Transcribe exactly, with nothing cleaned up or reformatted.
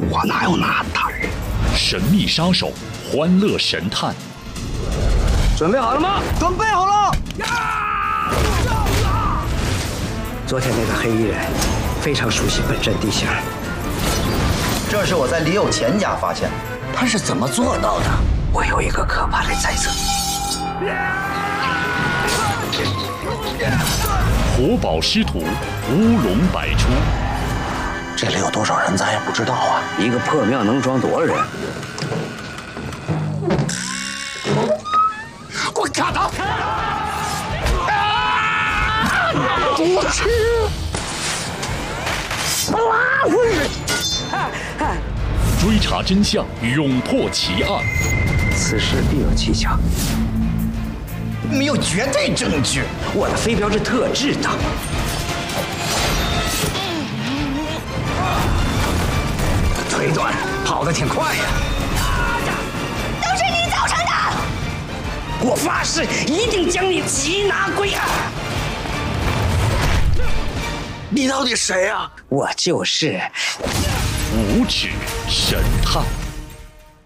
我哪有那胆儿？ 神秘杀手，欢乐神探。 准备好了吗？ 准备好了。 昨天那个黑衣人非常熟悉本镇地形。 这是我在李有钱家发现的。 他是怎么做到的？我有一个可怕的猜测。 活宝师徒，乌龙百出。 这里有多少人咱也不知道啊！ 一个破庙能装多少人？给我砍他！我去！ 追查真相，勇破奇案。 此事必有蹊跷。 没有绝对证据。 我的飞镖是特制的。腿短，跑得挺快呀。 都是你造成的！ 我发誓，一定将你缉拿归案。 你到底谁啊？ 我就是无耻神探。